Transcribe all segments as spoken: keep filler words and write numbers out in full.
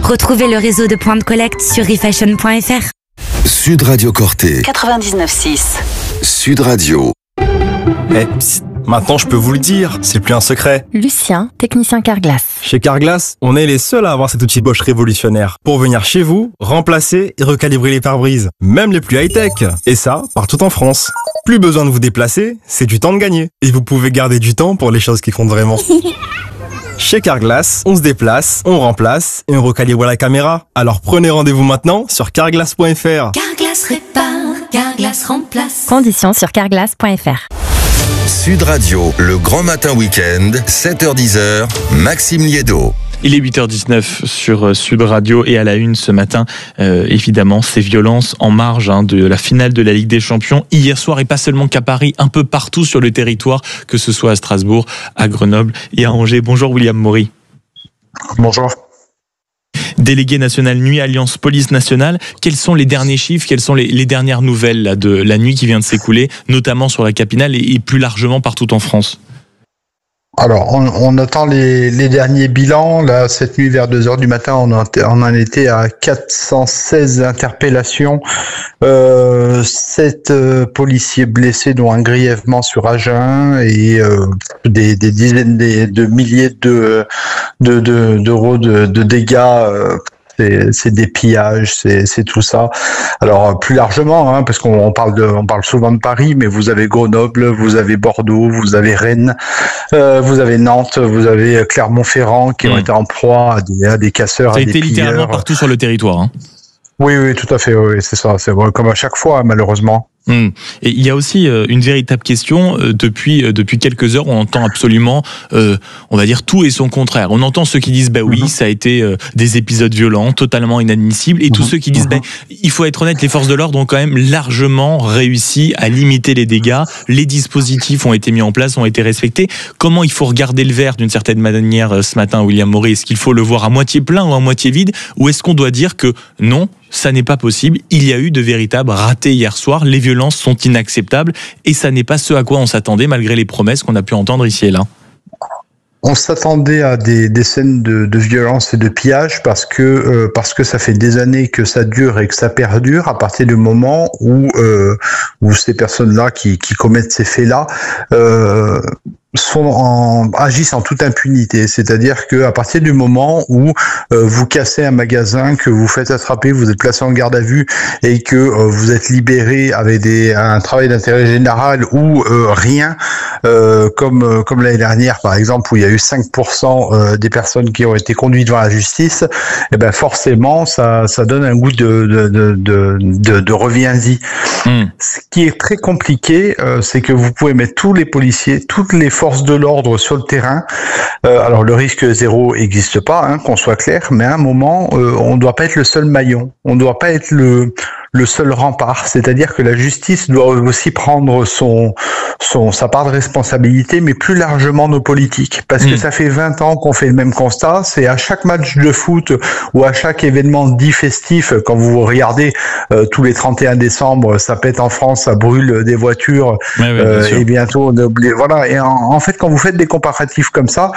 Retrouvez le réseau de points de collecte sur refashion point f r. Sud Radio Corté. quatre-vingt-dix-neuf six. Sud Radio. Eh, psst, maintenant je peux vous le dire, c'est plus un secret. Lucien, technicien Carglass. Chez Carglass, on est les seuls à avoir cet outil Bosch révolutionnaire pour venir chez vous, remplacer et recalibrer les pare-brises, même les plus high-tech. Et ça, partout en France. Plus besoin de vous déplacer, c'est du temps de gagner. Et vous pouvez garder du temps pour les choses qui comptent vraiment. Chez Carglass, on se déplace, on remplace et on recalibre la caméra. Alors prenez rendez-vous maintenant sur carglass point f r. Carglass répare, Carglass remplace. Conditions sur carglass point f r. Sud Radio, le grand matin week-end, sept heures dix, Maxime Liédo. Il est huit heures dix-neuf sur Sud Radio et à la une ce matin, euh, évidemment, ces violences en marge hein, de la finale de la Ligue des Champions hier soir et pas seulement qu'à Paris, un peu partout sur le territoire, que ce soit à Strasbourg, à Grenoble et à Angers. Bonjour William Maury. Bonjour. Délégué national nuit Alliance Police Nationale, quels sont les derniers chiffres, quelles sont les, les dernières nouvelles là, de la nuit qui vient de s'écouler, notamment sur la capitale et, et plus largement partout en France? Alors, on, on attend les, les derniers bilans. Là, cette nuit, vers deux heures du matin, on, a, on en était à quatre cent seize interpellations, euh, sept euh, policiers blessés, dont un grièvement sur Agen, et euh, des, des dizaines de, de milliers de, de, de, d'euros de, de dégâts. Euh, C'est, c'est des pillages, c'est, c'est tout ça. Alors plus largement, hein, parce qu'on on parle de, on parle souvent de Paris, mais vous avez Grenoble, vous avez Bordeaux, vous avez Rennes, euh, vous avez Nantes, vous avez Clermont-Ferrand qui mmh. ont été en proie à des, à des casseurs, ça à a des été pilleurs. littéralement partout sur le territoire. Hein. Oui, oui, tout à fait. Oui, c'est ça. C'est comme à chaque fois, malheureusement. Mmh. Et il y a aussi euh, une véritable question. Euh, depuis euh, depuis quelques heures, on entend absolument, euh, on va dire tout et son contraire. On entend ceux qui disent bah oui, mmh. ça a été euh, des épisodes violents, totalement inadmissibles, et mmh. tous ceux qui disent bah il faut être honnête, les forces de l'ordre ont quand même largement réussi à limiter les dégâts. Les dispositifs ont été mis en place, ont été respectés. Comment il faut regarder le verre d'une certaine manière euh, ce matin, William Maury? Est-ce qu'il faut le voir à moitié plein ou à moitié vide, ou est-ce qu'on doit dire que non, ça n'est pas possible, il y a eu de véritables ratés hier soir, les violences sont inacceptables et ça n'est pas ce à quoi on s'attendait malgré les promesses qu'on a pu entendre ici et là? On s'attendait à des, des scènes de, de violence et de pillage parce que euh, parce que ça fait des années que ça dure et que ça perdure à partir du moment où euh, où ces personnes-là qui, qui commettent ces faits-là euh, sont en, agissent en toute impunité, c'est-à-dire que à partir du moment où euh, vous cassez un magasin, que vous faites attraper, vous êtes placé en garde à vue et que euh, vous êtes libéré avec des, un travail d'intérêt général ou euh, rien, euh, comme euh, comme l'année dernière par exemple où il y a eu cinq pour cent euh, des personnes qui ont été conduites devant la justice, et ben forcément ça ça donne un goût de de de de, de, de reviens-y. Mmh. Ce qui est très compliqué, euh, c'est que vous pouvez mettre tous les policiers, toutes les forces de l'ordre sur le terrain. Euh, alors le risque zéro n'existe pas, hein, qu'on soit clair, mais à un moment, euh, on ne doit pas être le seul maillon, on ne doit pas être le le seul rempart. C'est-à-dire que la justice doit aussi prendre son son sa part de responsabilité, mais plus largement nos politiques, parce mmh. que ça fait vingt ans qu'on fait le même constat. C'est à chaque match de foot ou à chaque événement dit festif, quand vous regardez euh, tous les trente et un décembre, ça pète en France, ça brûle des voitures, ouais, ouais, euh, et bientôt on oublie, voilà. Et en, en fait, quand vous faites des comparatifs comme ça,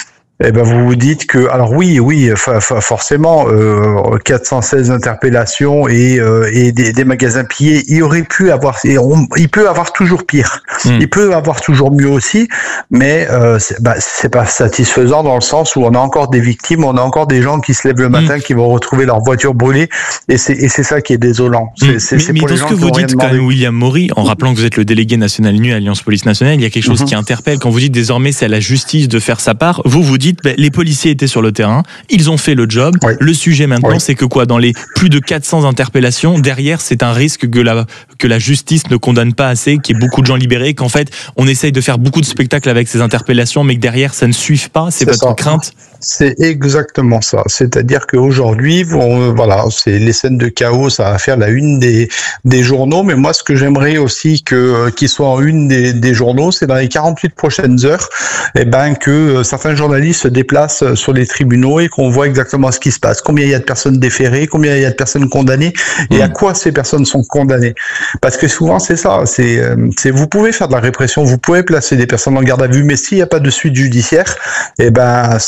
eh ben vous vous dites que, alors oui, oui, forcément, euh, quatre cent seize interpellations et, euh, et des, des magasins pillés, il aurait pu avoir, et on, il peut avoir toujours pire, mmh. il peut avoir toujours mieux aussi, mais euh, c'est, bah, c'est pas satisfaisant dans le sens où on a encore des victimes, on a encore des gens qui se lèvent le matin, mmh. qui vont retrouver leur voiture brûlée, et c'est, et c'est ça qui est désolant. C'est, mmh. c'est, mais c'est mais pour dans les ce gens que qui vous ont rien dites, quand demandé. même, William Maury, en rappelant que vous êtes le délégué national nu à Alliance Police Nationale, il y a quelque chose mmh. qui interpelle. Quand vous dites désormais c'est à la justice de faire sa part, vous vous dites ben, les policiers étaient sur le terrain, ils ont fait le job. Oui. Le sujet maintenant, oui. c'est que quoi, dans les plus de quatre cents interpellations, derrière, c'est un risque que la, que la justice ne condamne pas assez, qu'il y ait beaucoup de gens libérés, qu'en fait, on essaye de faire beaucoup de spectacles avec ces interpellations, mais que derrière, ça ne suive pas. C'est, c'est votre ça. crainte? C'est exactement ça. C'est-à-dire qu'aujourd'hui, bon, voilà, c'est les scènes de chaos, ça va faire la une des, des journaux. Mais moi, ce que j'aimerais aussi que qu'ils soient en une des, des journaux, c'est dans les quarante-huit prochaines heures, eh ben que certains journalistes se déplacent sur les tribunaux et qu'on voit exactement ce qui se passe. Combien il y a de personnes déférées, combien il y a de personnes condamnées, et mmh. à quoi ces personnes sont condamnées. Parce que souvent, c'est ça. C'est, c'est vous pouvez faire de la répression, vous pouvez placer des personnes en garde à vue, mais s'il n'y a pas de suite judiciaire, eh ben c'est c'est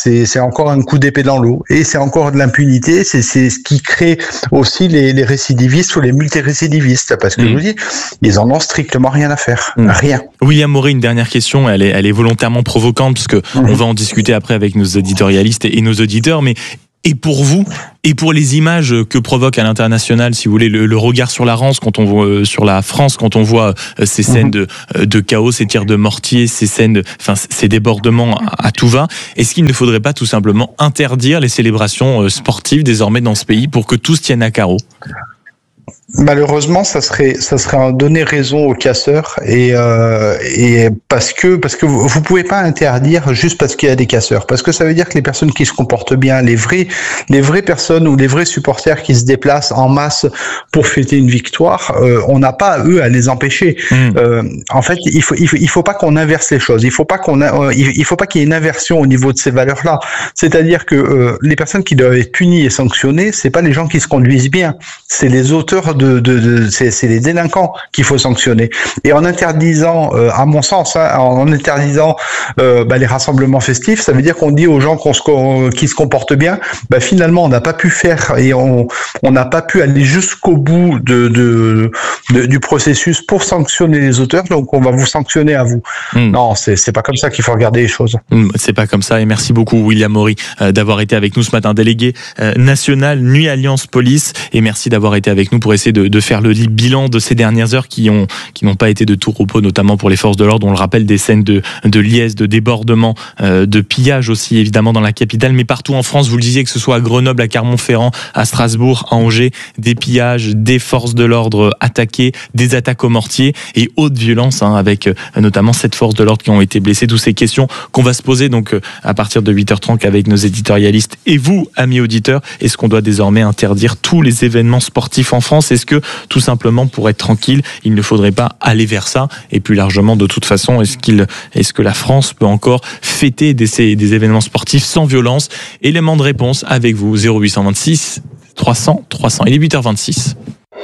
encore un coup d'épée dans l'eau. Et c'est encore de l'impunité. C'est, c'est ce qui crée aussi les, les récidivistes ou les multirécidivistes. Parce que mmh. je vous dis, ils en ont strictement rien à faire. Mmh. Rien. William Maury, une dernière question. Elle est, elle est volontairement provocante parce que mmh. on va en discuter après avec nos éditorialistes et nos auditeurs. Mais et pour vous, et pour les images que provoque à l'international, si vous voulez, le, le regard sur la France, quand on voit euh, sur la France, quand on voit euh, ces scènes de, euh, de chaos, ces tirs de mortier, ces scènes, de, enfin ces débordements à, à tout va, est-ce qu'il ne faudrait pas tout simplement interdire les célébrations euh, sportives désormais dans ce pays pour que tout se tienne à carreau ? Malheureusement, ça serait, ça serait donner raison aux casseurs et euh, et parce que parce que vous, vous pouvez pas interdire juste parce qu'il y a des casseurs, parce que ça veut dire que les personnes qui se comportent bien, les vrais les vraies personnes ou les vrais supporters qui se déplacent en masse pour fêter une victoire, euh, on n'a pas eux à les empêcher. Mmh. Euh, en fait, il faut il faut il faut pas qu'on inverse les choses. Il faut pas qu'on a, euh, il faut pas qu'il y ait une inversion au niveau de ces valeurs-là. C'est-à-dire que euh, les personnes qui doivent être punies et sanctionnées, c'est pas les gens qui se conduisent bien, c'est les auteurs de De, de, de, c'est, c'est les délinquants qu'il faut sanctionner. Et en interdisant, euh, à mon sens, hein, en interdisant euh, bah, les rassemblements festifs, ça veut dire qu'on dit aux gens qu'on se, qu'on, qui se comportent bien, bah, finalement on n'a pas pu faire et on on n'a pas pu aller jusqu'au bout de, de, de du processus pour sanctionner les auteurs, donc on va vous sanctionner à vous. Mmh. Non, c'est c'est pas comme ça qu'il faut regarder les choses. Mmh, c'est pas comme ça. Et merci beaucoup William Maury euh, d'avoir été avec nous ce matin, délégué euh, national Nuit Alliance Police, et merci d'avoir été avec nous pour essayer de, de faire le bilan de ces dernières heures qui ont qui n'ont pas été de tout repos, notamment pour les forces de l'ordre. On le rappelle, des scènes de de liesse, de débordement, euh, de pillage aussi évidemment dans la capitale, mais partout en France. Vous le disiez, que ce soit à Grenoble, à Clermont-Ferrand, à Strasbourg, à Angers, des pillages, des forces de l'ordre attaquées, des attaques au mortier et haute violence, hein, avec euh, notamment sept forces de l'ordre qui ont été blessées. Toutes ces questions qu'on va se poser donc euh, à partir de huit heures trente avec nos éditorialistes et vous, amis auditeurs. Est-ce qu'on doit désormais interdire tous les événements sportifs en France ? Est-ce que tout simplement, pour être tranquille, il ne faudrait pas aller vers ça? Et plus largement, de toute façon, est-ce qu'il, est-ce que la France peut encore fêter des, des événements sportifs sans violence? Élément de réponse avec vous, zéro huit cent vingt-six trois cents trois cents. Il est huit heures vingt-six.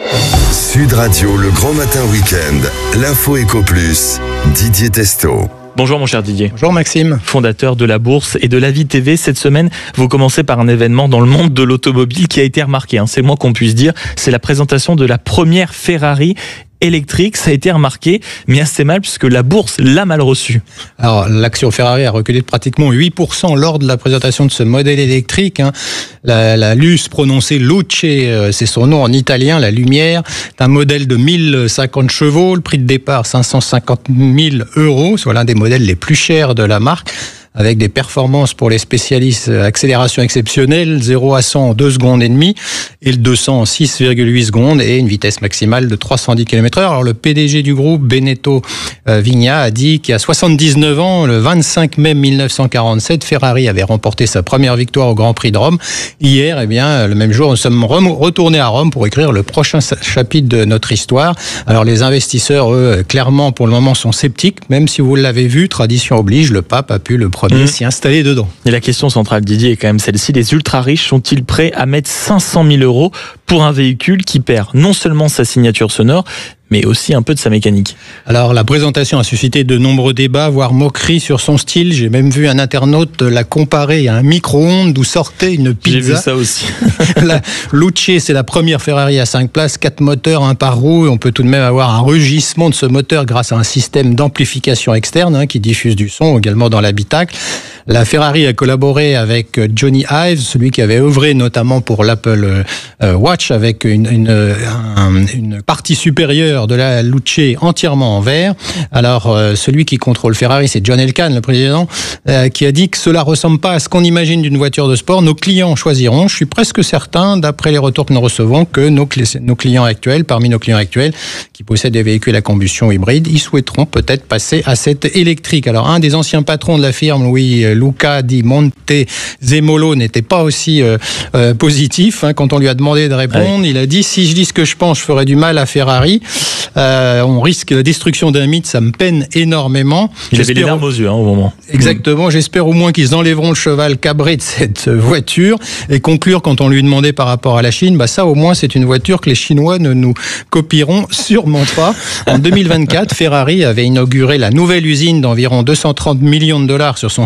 Sud Radio, le grand matin week-end. L'info Éco Plus. Didier Testo. Bonjour mon cher Didier. Bonjour Maxime. Fondateur de la Bourse et de La Vie T V. Cette semaine, vous commencez par un événement dans le monde de l'automobile qui a été remarqué, hein, c'est le moins qu'on puisse dire. C'est la présentation de la première Ferrari électrique. Ça a été remarqué, mais assez mal puisque la bourse l'a mal reçu. Alors, l'action Ferrari a reculé de pratiquement huit pour cent lors de la présentation de ce modèle électrique. Hein. La, la Luce, prononcée Luce, c'est son nom en italien, la lumière. C'est un modèle de mille cinquante chevaux. Le prix de départ, cinq cent cinquante mille euros, soit l'un des modèles les plus chers de la marque, avec des performances pour les spécialistes, accélération exceptionnelle, zéro à cent en deux secondes et demie, et le deux cents en six virgule huit secondes, et une vitesse maximale de trois cent dix kilomètres heure. Alors le P D G du groupe, Benedetto Vigna, a dit qu'à soixante-dix-neuf ans, le vingt-cinq mai mille neuf cent quarante-sept, Ferrari avait remporté sa première victoire au Grand Prix de Rome. Hier, eh bien, le même jour, nous sommes retournés à Rome pour écrire le prochain chapitre de notre histoire. Alors les investisseurs, eux, clairement, pour le moment, sont sceptiques, même si vous l'avez vu, tradition oblige, le pape a pu le premier mmh. s'y installer dedans. Et la question centrale, Didier, est quand même celle-ci. Les ultra-riches sont-ils prêts à mettre cinq cent mille euros pour un véhicule qui perd non seulement sa signature sonore, mais aussi un peu de sa mécanique? Alors, la présentation a suscité de nombreux débats, voire moqueries sur son style. J'ai même vu un internaute la comparer à un micro-ondes d'où sortait une pizza. J'ai vu ça aussi. La Luce, c'est la première Ferrari à cinq places, quatre moteurs, un par roue. On peut tout de même avoir un rugissement de ce moteur grâce à un système d'amplification externe hein, qui diffuse du son également dans l'habitacle. La Ferrari a collaboré avec Johnny Ive, celui qui avait œuvré notamment pour l'Apple Watch, avec une, une, un, une partie supérieure de la Luce entièrement en verre. Alors, euh, celui qui contrôle Ferrari, c'est John Elkann, le président, euh, qui a dit que cela ressemble pas à ce qu'on imagine d'une voiture de sport. Nos clients choisiront. Je suis presque certain, d'après les retours que nous recevons, que nos, nos clients actuels, parmi nos clients actuels, qui possèdent des véhicules à combustion hybride, ils souhaiteront peut-être passer à cette électrique. Alors, un des anciens patrons de la firme, Louis Luca di Montezemolo, n'était pas aussi euh, euh, positif. Hein, quand on lui a demandé de répondre, ouais. Il a dit, si je dis ce que je pense, je ferai du mal à Ferrari. Euh, on risque la destruction d'un mythe, ça me peine énormément. Il J'espère avait les larmes aux yeux hein, au moment. Exactement, mmh. J'espère au moins qu'ils enlèveront le cheval cabré de cette voiture. Et conclure, quand on lui demandait par rapport à la Chine, bah ça au moins c'est une voiture que les Chinois ne nous copieront sûrement pas. En deux mille vingt-quatre, Ferrari avait inauguré la nouvelle usine d'environ deux cent trente millions de dollars sur son site de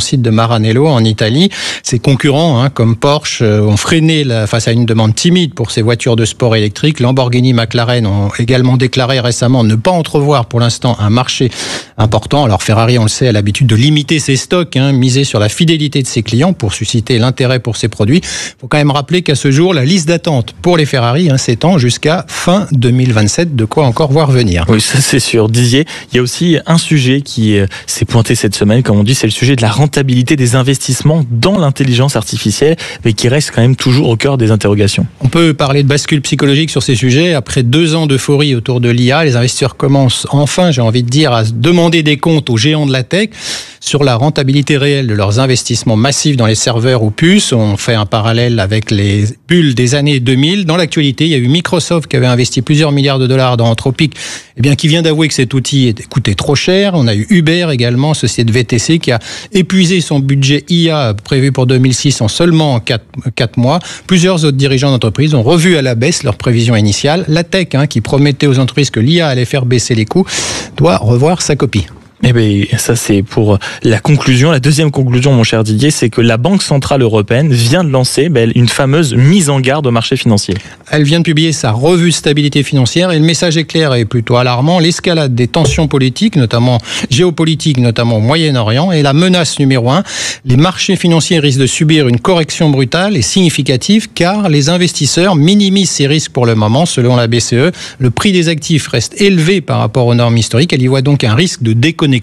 Maranello en Italie. Ses concurrents, hein, comme Porsche, ont freiné la, face à une demande timide pour ces voitures de sport électriques. Lamborghini, McLaren ont également déclaré récemment ne pas entrevoir pour l'instant un marché important. Alors Ferrari, on le sait, a l'habitude de limiter ses stocks, hein, miser sur la fidélité de ses clients pour susciter l'intérêt pour ses produits. Il faut quand même rappeler qu'à ce jour, la liste d'attente pour les Ferrari hein, s'étend jusqu'à fin deux mille vingt-sept. De quoi encore voir venir. Oui, ça c'est sûr. Didier, il y a aussi un sujet qui s'est pointé cette semaine, comme on dit, c'est le sujet de la rentabilité des investissements dans l'intelligence artificielle, mais qui reste quand même toujours au cœur des interrogations. On peut parler de bascule psychologique sur ces sujets. Après deux ans d'euphorie autour de l'I A, les investisseurs commencent enfin, j'ai envie de dire, à demander des comptes aux géants de la tech sur la rentabilité réelle de leurs investissements massifs dans les serveurs ou puces. On fait un parallèle avec les bulles des années deux mille. Dans l'actualité, il y a eu Microsoft qui avait investi plusieurs milliards de dollars dans Anthropic, eh bien, qui vient d'avouer que cet outil coûtait trop cher. On a eu Uber également, société de V T C, qui a épuisé son budget I A prévu pour deux mille six en seulement quatre mois. Plusieurs autres dirigeants d'entreprises ont revu à la baisse leurs prévisions initiales. La tech, hein, qui promettait aux entreprises que l'I A allait faire baisser les coûts, doit revoir sa copie. Eh bien, ça c'est pour la conclusion. La deuxième conclusion, mon cher Didier, c'est que la Banque Centrale Européenne vient de lancer ben, une fameuse mise en garde au marché financier. Elle vient de publier sa revue stabilité financière et le message est clair et plutôt alarmant. L'escalade des tensions politiques, notamment géopolitiques, notamment au Moyen-Orient, est la menace numéro un. Les marchés financiers risquent de subir une correction brutale et significative car les investisseurs minimisent ces risques pour le moment. Selon la B C E, le prix des actifs reste élevé par rapport aux normes historiques. Elle y voit donc un risque de déconnexion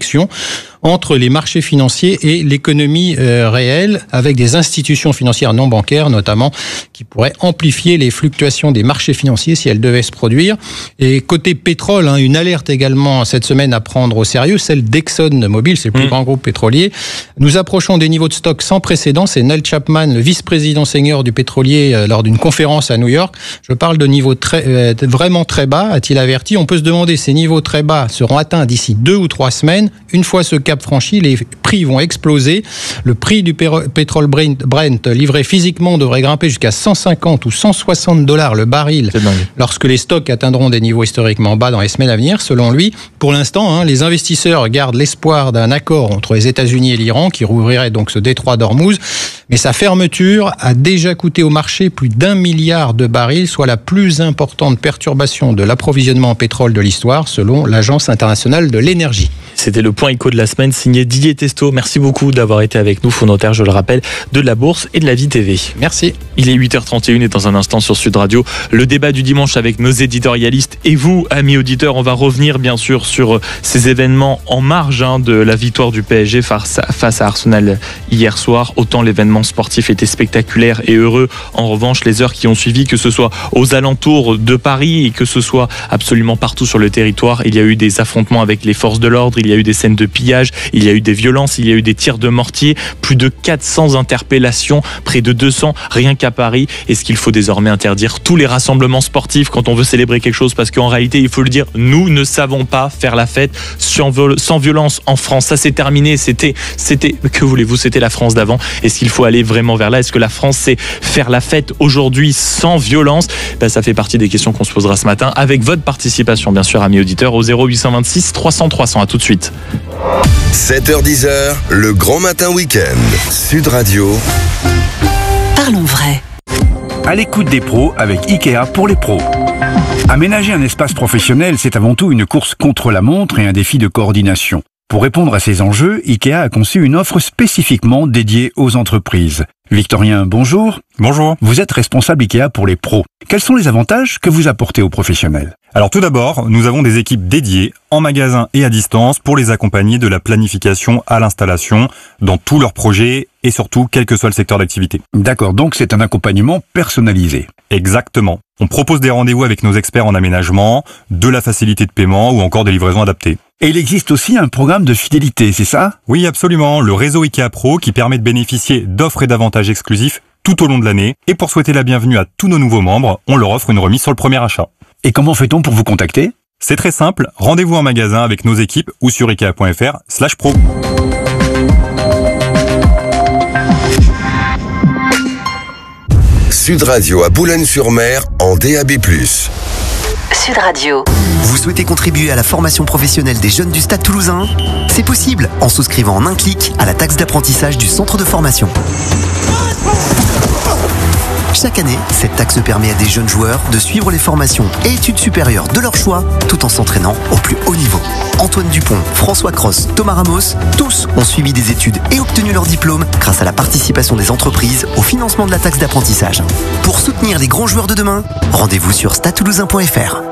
entre les marchés financiers et l'économie euh, réelle, avec des institutions financières non bancaires notamment, qui pourraient amplifier les fluctuations des marchés financiers si elles devaient se produire. Et côté pétrole, hein, une alerte également cette semaine à prendre au sérieux, celle d'ExxonMobil, c'est le plus mmh. grand groupe pétrolier. Nous approchons des niveaux de stock sans précédent. C'est Neil Chapman, le vice-président senior du pétrolier, euh, lors d'une conférence à New York. Je parle de niveaux très, euh, vraiment très bas, a-t-il averti. On peut se demander si ces niveaux très bas seront atteints d'ici deux ou trois semaines. Une fois ce cap franchi, les prix vont exploser. Le prix du pétrole Brent livré physiquement devrait grimper jusqu'à cent cinquante ou cent soixante dollars le baril lorsque les stocks atteindront des niveaux historiquement bas dans les semaines à venir. Selon lui, pour l'instant, hein, les investisseurs gardent l'espoir d'un accord entre les États-Unis et l'Iran qui rouvrirait donc ce détroit d'Ormuz. Mais sa fermeture a déjà coûté au marché plus d'un milliard de barils, soit la plus importante perturbation de l'approvisionnement en pétrole de l'histoire, selon l'Agence internationale de l'énergie. C'était le point éco de la semaine signé Didier Testo. Merci beaucoup d'avoir été avec nous, fondateur, je le rappelle, de la Bourse et de la Vie T V. Merci. Il est huit heures trente et une et dans un instant sur Sud Radio, le débat du dimanche avec nos éditorialistes et vous, amis auditeurs. On va revenir bien sûr sur ces événements en marge hein, de la victoire du P S G face à, face à Arsenal hier soir. Autant l'événement sportif était spectaculaire et heureux. En revanche, les heures qui ont suivi, que ce soit aux alentours de Paris et que ce soit absolument partout sur le territoire, il y a eu des affrontements avec les forces de l'ordre, il y a eu des scènes de pillage, il y a eu des violences, il y a eu des tirs de mortier, plus de quatre cents interpellations, près de deux cents rien qu'à Paris. Est-ce qu'il faut désormais interdire tous les rassemblements sportifs quand on veut célébrer quelque chose? Parce qu'en réalité, il faut le dire, nous ne savons pas faire la fête sans violence en France. Ça c'est terminé, c'était, c'était, que voulez-vous, c'était la France d'avant. Est-ce qu'il faut aller vraiment vers là? Est-ce que la France sait faire la fête aujourd'hui sans violence? Ben, ça fait partie des questions qu'on se posera ce matin avec votre participation, bien sûr, amis auditeurs, au zéro huit cent vingt-six trois cents trois cents. À tout de suite. sept heures dix, le grand matin week-end. Sud Radio. Parlons vrai. À l'écoute des pros avec Ikea pour les pros. Aménager un espace professionnel, c'est avant tout une course contre la montre et un défi de coordination. Pour répondre à ces enjeux, Ikea a conçu une offre spécifiquement dédiée aux entreprises. Victorien, bonjour. Bonjour. Vous êtes responsable Ikea pour les pros. Quels sont les avantages que vous apportez aux professionnels? Alors tout d'abord, nous avons des équipes dédiées en magasin et à distance pour les accompagner de la planification à l'installation dans tous leurs projets et surtout quel que soit le secteur d'activité. D'accord, donc c'est un accompagnement personnalisé. Exactement. On propose des rendez-vous avec nos experts en aménagement, de la facilité de paiement ou encore des livraisons adaptées. Et il existe aussi un programme de fidélité, c'est ça? Oui, absolument. Le réseau Ikea Pro qui permet de bénéficier d'offres et d'avantages exclusifs tout au long de l'année. Et pour souhaiter la bienvenue à tous nos nouveaux membres, on leur offre une remise sur le premier achat. Et comment fait-on pour vous contacter? C'est très simple. Rendez-vous en magasin avec nos équipes ou sur ikea.fr slash pro. Sud Radio à Boulogne-sur-Mer en D A B plus. Sud Radio. Vous souhaitez contribuer à la formation professionnelle des jeunes du Stade Toulousain ? C'est possible en souscrivant en un clic à la taxe d'apprentissage du centre de formation. Chaque année, cette taxe permet à des jeunes joueurs de suivre les formations et études supérieures de leur choix tout en s'entraînant au plus haut niveau. Antoine Dupont, François Cross, Thomas Ramos, tous ont suivi des études et obtenu leur diplôme grâce à la participation des entreprises au financement de la taxe d'apprentissage. Pour soutenir les grands joueurs de demain, rendez-vous sur stade toulousain point f r.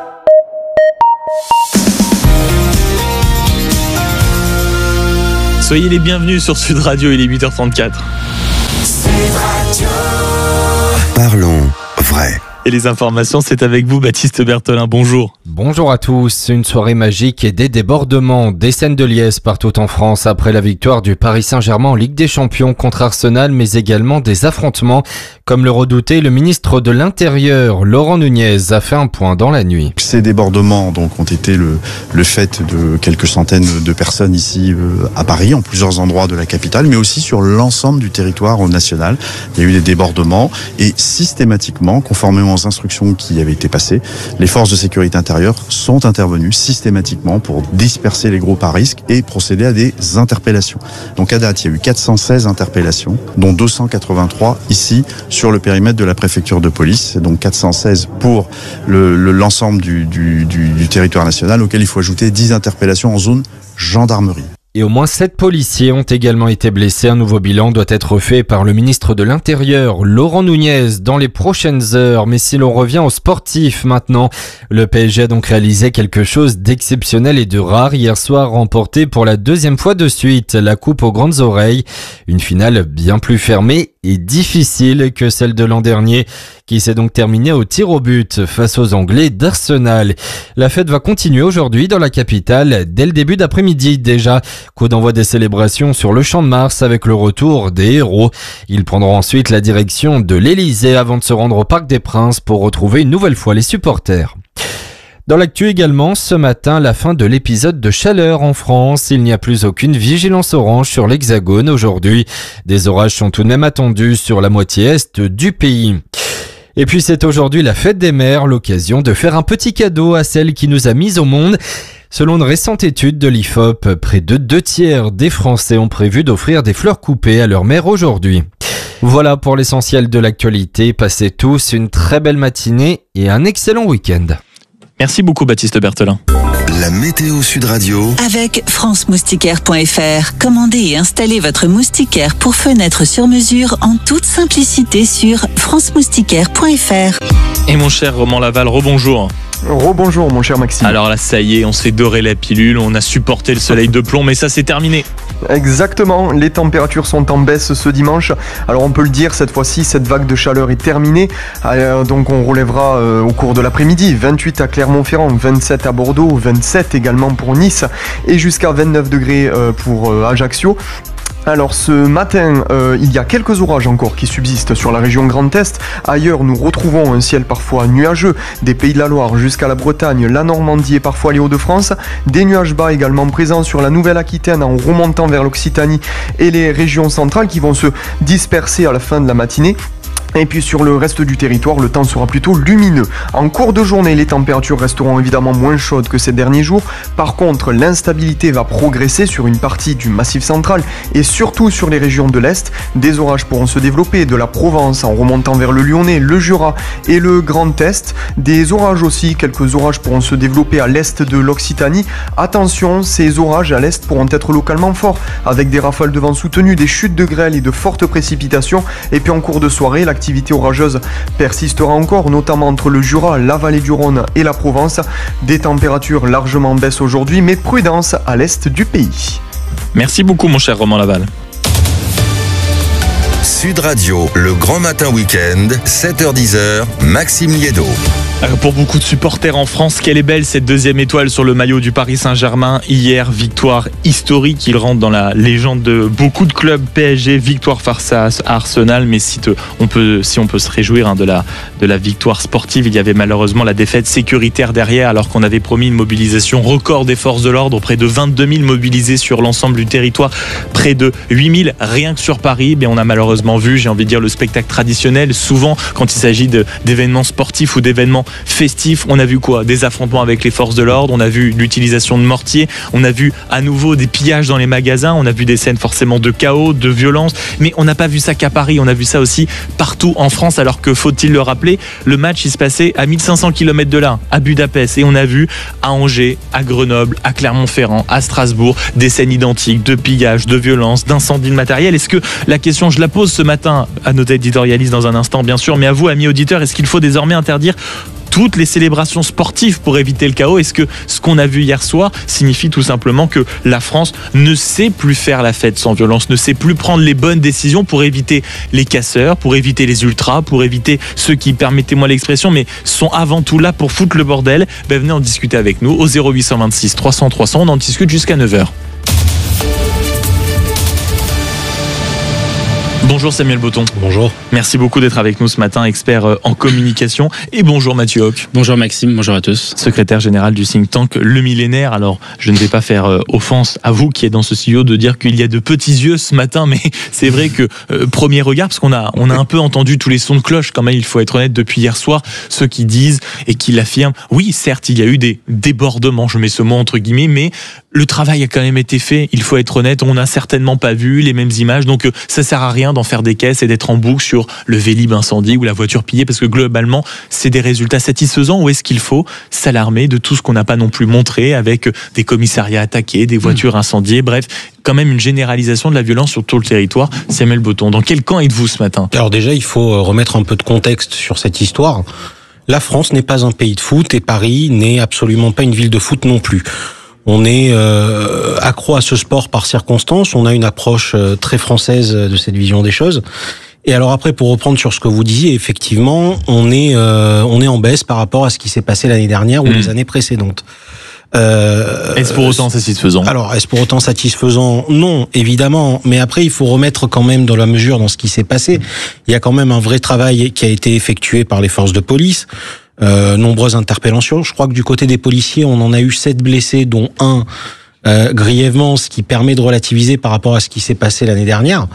Soyez les bienvenus sur Sud Radio, il est huit heures trente-quatre. Sud Radio. Parlons vrai. Et les informations, c'est avec vous, Baptiste Berthelin. Bonjour. Bonjour à tous. Une soirée magique et des débordements, des scènes de liesse partout en France après la victoire du Paris Saint-Germain en Ligue des Champions contre Arsenal, mais également des affrontements. Comme le redoutait le ministre de l'Intérieur, Laurent Nunez, a fait un point dans la nuit. Ces débordements donc ont été le, le fait de quelques centaines de personnes ici euh, à Paris, en plusieurs endroits de la capitale, mais aussi sur l'ensemble du territoire national. Il y a eu des débordements et systématiquement, conformément aux instructions qui avaient été passées, les forces de sécurité intérieure sont intervenues systématiquement pour disperser les groupes à risque et procéder à des interpellations. Donc à date, il y a eu quatre cent seize interpellations, dont deux cent quatre-vingt-trois ici sur le périmètre de la préfecture de police, donc quatre cent seize pour le, le, l'ensemble du, du, du, du territoire national, auquel il faut ajouter dix interpellations en zone gendarmerie. Et au moins sept policiers ont également été blessés. Un nouveau bilan doit être fait par le ministre de l'Intérieur, Laurent Nunez, dans les prochaines heures. Mais si l'on revient aux sportifs maintenant, le P S G a donc réalisé quelque chose d'exceptionnel et de rare hier soir, remporté pour la deuxième fois de suite la coupe aux grandes oreilles. Une finale bien plus fermée et difficile que celle de l'an dernier, qui s'est donc terminée au tir au but face aux Anglais d'Arsenal. La fête va continuer aujourd'hui dans la capitale, dès le début d'après-midi déjà. Coup d'envoi des célébrations sur le Champ de Mars avec le retour des héros. Ils prendront ensuite la direction de l'Elysée avant de se rendre au Parc des Princes pour retrouver une nouvelle fois les supporters. Dans l'actu également, ce matin, la fin de l'épisode de chaleur en France. Il n'y a plus aucune vigilance orange sur l'Hexagone aujourd'hui. Des orages sont tout de même attendus sur la moitié est du pays. Et puis c'est aujourd'hui la fête des mères, l'occasion de faire un petit cadeau à celle qui nous a mis au monde. Selon une récente étude de l'I F O P, près de deux tiers des Français ont prévu d'offrir des fleurs coupées à leur mère aujourd'hui. Voilà pour l'essentiel de l'actualité. Passez tous une très belle matinée et un excellent week-end. Merci beaucoup, Baptiste Berthelin. La météo Sud Radio. Avec france moustiquaire point f r, commandez et installez votre moustiquaire pour fenêtre sur mesure en toute simplicité sur france moustiquaire point f r. Et mon cher Roman Laval, rebonjour. Rebonjour mon cher Maxime. Alors là ça y est, on s'est doré la pilule, on a supporté le soleil de plomb, mais ça c'est terminé. Exactement, les températures sont en baisse ce dimanche. Alors on peut le dire, cette fois-ci, cette vague de chaleur est terminée. Alors, donc on relèvera euh, au cours de l'après-midi, vingt-huit à Clermont-Ferrand, vingt-sept à Bordeaux, vingt-sept également pour Nice et jusqu'à vingt-neuf degrés euh, pour euh, Ajaccio. Alors ce matin, euh, il y a quelques orages encore qui subsistent sur la région Grand Est. Ailleurs, nous retrouvons un ciel parfois nuageux, des Pays de la Loire jusqu'à la Bretagne, la Normandie et parfois les Hauts-de-France. Des nuages bas également présents sur la Nouvelle-Aquitaine en remontant vers l'Occitanie et les régions centrales qui vont se disperser à la fin de la matinée. Et puis sur le reste du territoire, le temps sera plutôt lumineux. En cours de journée, les températures resteront évidemment moins chaudes que ces derniers jours. Par contre, l'instabilité va progresser sur une partie du Massif central et surtout sur les régions de l'Est. Des orages pourront se développer de la Provence en remontant vers le Lyonnais, le Jura et le Grand Est. Des orages aussi, quelques orages pourront se développer à l'Est de l'Occitanie. Attention, ces orages à l'Est pourront être localement forts, avec des rafales de vent soutenues, des chutes de grêle et de fortes précipitations. Et puis en cours de soirée, l'activité L'activité orageuse persistera encore, notamment entre le Jura, la vallée du Rhône et la Provence. Des températures largement en baisse aujourd'hui, mais prudence à l'est du pays. Merci beaucoup mon cher Roman Laval. Sud Radio, le grand matin week-end, sept heures dix, Maxime Liédo. Pour beaucoup de supporters en France, quelle est belle cette deuxième étoile sur le maillot du Paris Saint-Germain. Hier, victoire historique. Il rentre dans la légende de beaucoup de clubs. P S G, victoire face à Arsenal. Mais si, te, on, peut, si on peut se réjouir hein, de, la, de la victoire sportive, il y avait malheureusement la défaite sécuritaire derrière, alors qu'on avait promis une mobilisation record des forces de l'ordre. Près de vingt-deux mille mobilisés sur l'ensemble du territoire. Près de huit mille rien que sur Paris. Mais on a malheureusement vu, j'ai envie de dire, le spectacle traditionnel. Souvent, quand il s'agit de, d'événements sportifs ou d'événements festif. On a vu quoi? Des affrontements avec les forces de l'ordre, on a vu l'utilisation de mortiers, on a vu à nouveau des pillages dans les magasins, on a vu des scènes forcément de chaos, de violence, mais on n'a pas vu ça qu'à Paris, on a vu ça aussi partout en France, alors que, faut-il le rappeler, le match il se passait à mille cinq cents kilomètres de là, à Budapest, et on a vu à Angers, à Grenoble, à Clermont-Ferrand, à Strasbourg, des scènes identiques de pillages, de violences, d'incendies de matériel. Est-ce que la question, je la pose ce matin à notre éditorialiste dans un instant bien sûr, mais à vous amis auditeurs, est-ce qu'il faut désormais interdire toutes les célébrations sportives pour éviter le chaos? Est-ce que ce qu'on a vu hier soir signifie tout simplement que la France ne sait plus faire la fête sans violence, ne sait plus prendre les bonnes décisions pour éviter les casseurs, pour éviter les ultras, pour éviter ceux qui, permettez-moi l'expression, mais sont avant tout là pour foutre le bordel? Ben, venez en discuter avec nous au zéro huit cent vingt-six trois cents trois cents, on en discute jusqu'à neuf heures. Bonjour Samuel Botton. Bonjour. Merci beaucoup d'être avec nous ce matin, expert en communication. Et bonjour Mathieu Hoc. Bonjour Maxime, bonjour à tous. Secrétaire général du think tank Le Millénaire. Alors, je ne vais pas faire euh, offense à vous qui êtes dans ce studio de dire qu'il y a de petits yeux ce matin, mais c'est vrai que euh, premier regard, parce qu'on a, on a un peu entendu tous les sons de cloche quand même, il faut être honnête, depuis hier soir, ceux qui disent et qui l'affirment. Oui, certes, il y a eu des débordements, je mets ce mot entre guillemets, mais le travail a quand même été fait, il faut être honnête, on n'a certainement pas vu les mêmes images, donc euh, ça sert à rien d'en faire des caisses et d'être en boucle sur le Vélib incendie ou la voiture pillée, parce que globalement, c'est des résultats satisfaisants, ou est-ce qu'il faut s'alarmer de tout ce qu'on n'a pas non plus montré avec des commissariats attaqués, des voitures incendiées, bref, quand même une généralisation de la violence sur tout le territoire. Samuel Botton, dans quel camp êtes-vous ce matin? Alors déjà, il faut remettre un peu de contexte sur cette histoire. La France n'est pas un pays de foot et Paris n'est absolument pas une ville de foot non plus. On est euh, accro à ce sport par circonstance, on a une approche euh, très française de cette vision des choses. Et alors après, pour reprendre sur ce que vous disiez, effectivement, on est euh, on est en baisse par rapport à ce qui s'est passé l'année dernière ou mmh. les années précédentes. Euh, est-ce pour autant satisfaisant? Alors, est-ce pour autant satisfaisant? Non, évidemment. Mais après, il faut remettre quand même dans la mesure dans ce qui s'est passé. Il y a quand même un vrai travail qui a été effectué par les forces de police. Euh, nombreuses interpellations. Je crois que du côté des policiers, on en a eu sept blessés, dont un euh, grièvement, ce qui permet de relativiser par rapport à ce qui s'est passé l'année dernière.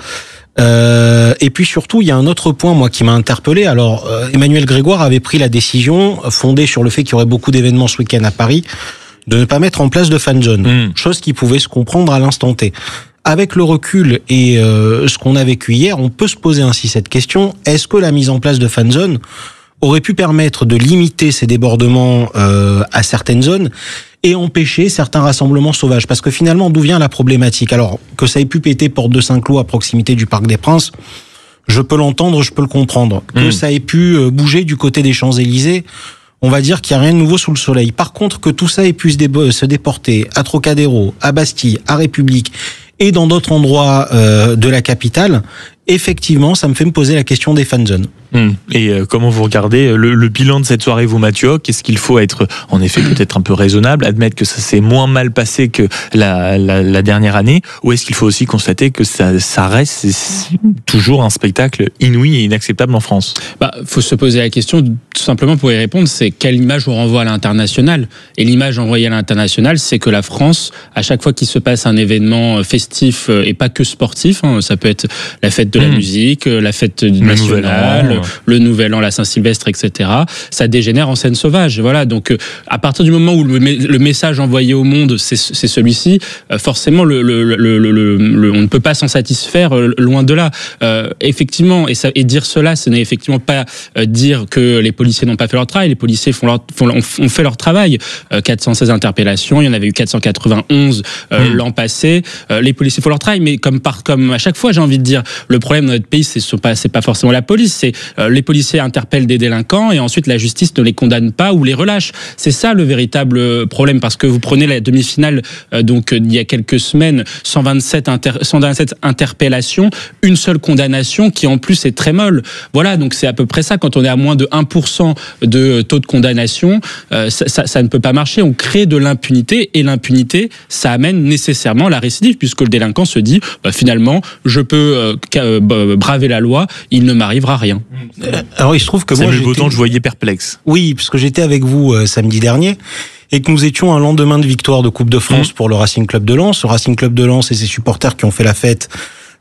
Euh, et puis surtout, il y a un autre point, moi, qui m'a interpellé. Alors, euh, Emmanuel Grégoire avait pris la décision, fondée sur le fait qu'il y aurait beaucoup d'événements ce week-end à Paris, de ne pas mettre en place de fan zone, mmh. chose qui pouvait se comprendre à l'instant T. Avec le recul et euh, ce qu'on a vécu hier, on peut se poser ainsi cette question: est-ce que la mise en place de fan zone aurait pu permettre de limiter ces débordements euh, à certaines zones et empêcher certains rassemblements sauvages? Parce que finalement, d'où vient la problématique? Alors, que ça ait pu péter Porte de Saint-Cloud à proximité du Parc des Princes, je peux l'entendre, je peux le comprendre. Mmh. Que ça ait pu bouger du côté des Champs-Élysées, on va dire qu'il n'y a rien de nouveau sous le soleil. Par contre, que tout ça ait pu se, dé- se déporter à Trocadéro, à Bastille, à République et dans d'autres endroits euh, de la capitale, effectivement, ça me fait me poser la question des fan zones. Mmh. Et euh, comment vous regardez le, le bilan de cette soirée, vous Mathieu Hoc? Est-ce qu'il faut être en effet peut-être un peu raisonnable, admettre que ça s'est moins mal passé que la, la, la dernière année, ou est-ce qu'il faut aussi constater que ça, ça reste toujours un spectacle inouï et inacceptable en France? Bah, faut se poser la question, tout simplement pour y répondre, c'est quelle image on renvoie à l'international? Et l'image envoyée à l'international, c'est que la France, à chaque fois qu'il se passe un événement festif et pas que sportif, hein, ça peut être la fête de la mmh. musique, la fête nationale, le Nouvel An, la Saint-Sylvestre, et cetera. Ça dégénère en scène sauvage. Voilà. Donc, euh, à partir du moment où le, le message envoyé au monde, c'est, c'est celui-ci, euh, forcément, le, le, le, le, le, on ne peut pas s'en satisfaire euh, loin de là. Euh, effectivement, et, ça, et dire cela, ce n'est effectivement pas euh, dire que les policiers n'ont pas fait leur travail. Les policiers font leur, font, ont fait leur travail. Euh, quatre cent seize interpellations, il y en avait eu quatre cent quatre-vingt-onze euh, mmh. l'an passé. Euh, les policiers font leur travail, mais comme par, comme à chaque fois, j'ai envie de dire, le problème dans notre pays, c'est pas, c'est pas forcément la police, c'est euh, les policiers interpellent des délinquants et ensuite la justice ne les condamne pas ou les relâche. C'est ça le véritable problème, parce que vous prenez la demi-finale euh, donc il y a quelques semaines, cent vingt-sept, inter, cent vingt-sept interpellations, une seule condamnation qui en plus est très molle. Voilà, donc c'est à peu près ça. Quand on est à moins de un pour cent de taux de condamnation, euh, ça, ça, ça ne peut pas marcher. On crée de l'impunité et l'impunité, ça amène nécessairement la récidive, puisque le délinquant se dit bah, finalement je peux euh, braver la loi, il ne m'arrivera rien. Alors il se trouve que ça moi j'étais... Botton, je voyais perplexe. Oui, parce que j'étais avec vous euh, samedi dernier et que nous étions un lendemain de victoire de Coupe de France mmh. pour le Racing Club de Lens. Le Racing Club de Lens et ses supporters qui ont fait la fête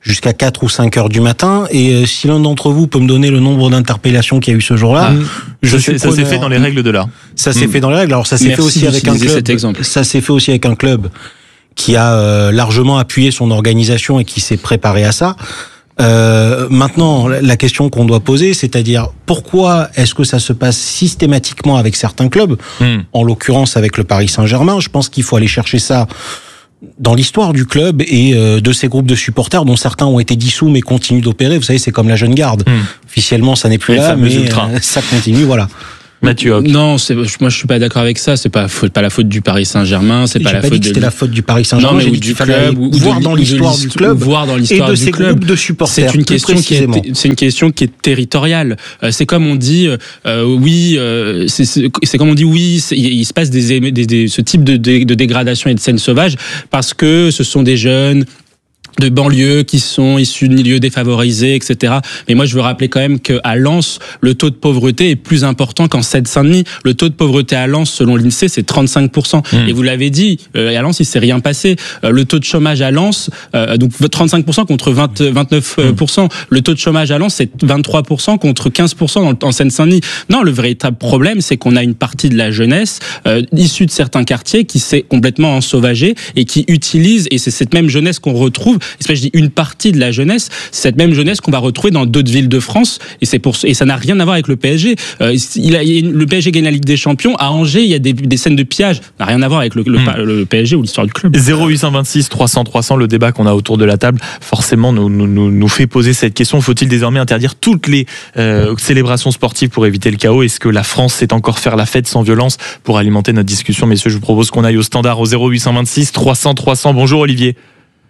jusqu'à quatre ou cinq heures du matin. Et euh, si l'un d'entre vous peut me donner le nombre d'interpellations qu'il y a eu ce jour-là, ah, je ça, ça s'est fait dans les règles de l'art. Ça s'est mmh. fait dans les règles. Alors ça s'est Merci fait aussi avec un club. Cet exemple. Ça s'est fait aussi avec un club qui a euh, largement appuyé son organisation et qui s'est préparé à ça. Euh, maintenant, la question qu'on doit poser, c'est-à-dire pourquoi est-ce que ça se passe systématiquement avec certains clubs, mmh. en l'occurrence avec le Paris Saint-Germain. Je pense qu'il faut aller chercher ça dans l'histoire du club et euh, de ces groupes de supporters dont certains ont été dissous mais continuent d'opérer. Vous savez, c'est comme la Jeune Garde. Mmh. Officiellement, ça n'est plus Les là, mais ultras. euh, ça continue, voilà. Mathieu Hoc. Non, c'est, moi je suis pas d'accord avec ça. C'est pas faute, pas la faute du Paris Saint-Germain. C'est pas J'ai la pas faute dit que de c'était la faute du Paris Saint-Germain. Non, mais j'ai ou dit du qu'il fallait club, ou voir de, dans ou de l'histoire du club, voir dans et l'histoire de du ces club. groupes de supporters. C'est une plus question qui est, précisément. c'est une question qui est territoriale. Euh, c'est comme on dit, euh, oui, euh, c'est, c'est, c'est comme on dit, oui, il, il se passe des, des, des ce type de, de, de dégradation et de scènes sauvages parce que ce sont des jeunes de banlieues qui sont issus de milieux défavorisés, et cetera. Mais moi, je veux rappeler quand même qu'à Lens, le taux de pauvreté est plus important qu'en Seine-Saint-Denis. Le taux de pauvreté à Lens, selon l'INSEE, c'est trente-cinq pour cent. Mmh. Et vous l'avez dit, euh, à Lens, il s'est rien passé. Euh, le taux de chômage à Lens, euh, donc trente-cinq pour cent contre vingt, vingt-neuf pour cent. Mmh. Le taux de chômage à Lens, c'est vingt-trois pour cent contre quinze pour cent dans, en Seine-Saint-Denis. Non, le véritable problème, c'est qu'on a une partie de la jeunesse euh, issue de certains quartiers qui s'est complètement ensauvagée et qui utilise, et c'est cette même jeunesse qu'on retrouve. Je dis une partie de la jeunesse, c'est cette même jeunesse qu'on va retrouver dans d'autres villes de France, et c'est pour et ça n'a rien à voir avec le P S G. Euh, il a, il, le P S G gagne la Ligue des Champions. À Angers, il y a des, des scènes de pillage. Ça n'a rien à voir avec le, le, mmh. le P S G ou l'histoire du club. zéro huit deux six trois cents trois cents, le débat qu'on a autour de la table, forcément nous, nous, nous fait poser cette question. Faut-il désormais interdire toutes les euh, célébrations sportives pour éviter le chaos? Est-ce que la France sait encore faire la fête sans violence? Pour alimenter notre discussion, messieurs, je vous propose qu'on aille au standard au zéro huit deux six trois cents trois cents. Bonjour Olivier.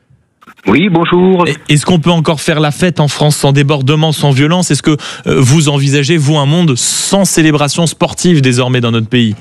Oui, bonjour. Est-ce qu'on peut encore faire la fête en France sans débordement, sans violence? Est-ce que euh, vous envisagez, vous, un monde sans célébration sportive désormais dans notre pays?